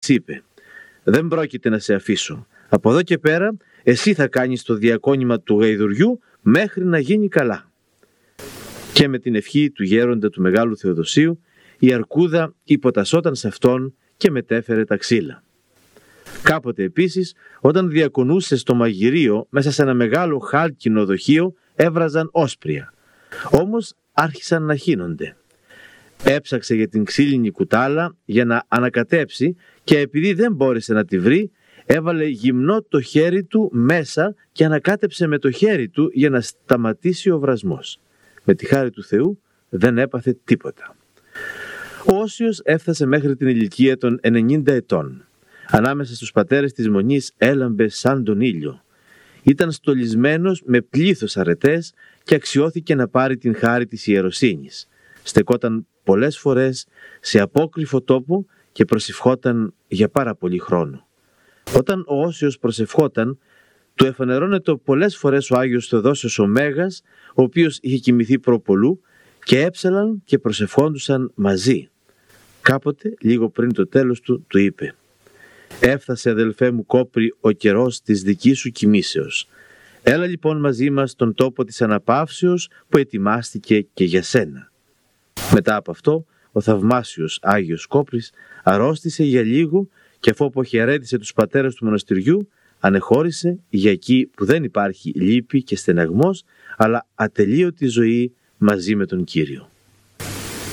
έτσι είπε: «Δεν πρόκειται να σε αφήσω. Από εδώ και πέρα εσύ θα κάνεις το διακόνημα του γαϊδουριού μέχρι να γίνει καλά». Και με την ευχή του γέροντα του Μεγάλου Θεοδοσίου, η αρκούδα υποτασσόταν σε αυτόν και μετέφερε τα ξύλα. Κάποτε επίσης, όταν διακονούσε στο μαγειρίο, μέσα σε ένα μεγάλο χάλκινο δοχείο έβραζαν όσπρια. Όμως άρχισαν να χύνονται. Έψαξε για την ξύλινη κουτάλα για να ανακατέψει και επειδή δεν μπόρεσε να τη βρει, έβαλε γυμνό το χέρι του μέσα και ανακάτεψε με το χέρι του για να σταματήσει ο βρασμός. Με τη χάρη του Θεού δεν έπαθε τίποτα. Ο Όσιος έφτασε μέχρι την ηλικία των 90 ετών. Ανάμεσα στους πατέρες της Μονής έλαμπε σαν τον ήλιο. Ήταν στολισμένος με πλήθος αρετές και αξιώθηκε να πάρει την χάρη της ιεροσύνης. Στεκόταν πολλές φορές σε απόκρυφο τόπο και προσευχόταν για πάρα πολύ χρόνο. Όταν ο Όσιος προσευχόταν, του εφανερώνεται πολλές φορές ο Άγιος Θεοδόσιος ο Μέγας, ο οποίος είχε κοιμηθεί προπολού, και έψαλαν και προσευχόντουσαν μαζί. Κάποτε, λίγο πριν το τέλος του είπε: «Έφτασε, αδελφέ μου Κόπρη, ο καιρός της δικής σου κοιμήσεως. Έλα λοιπόν μαζί μας στον τόπο της αναπαύσεως που ετοιμάστηκε και για σένα». Μετά από αυτό, ο θαυμάσιος Άγιος Κόπρης αρρώστησε για λίγο και αφού αποχαιρέτησε τους πατέρες του μοναστηριού, ανεχώρησε για εκεί που δεν υπάρχει λύπη και στεναγμός, αλλά ατελείωτη ζωή μαζί με τον Κύριο.